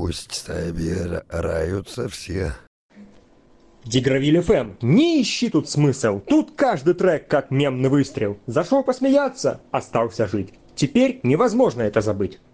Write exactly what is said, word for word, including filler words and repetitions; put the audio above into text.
Пусть собираются все. Дигравиль эф эм, не ищи тут смысл. Тут каждый трек как мемный выстрел. Зашел посмеяться, остался жить. Теперь невозможно это забыть.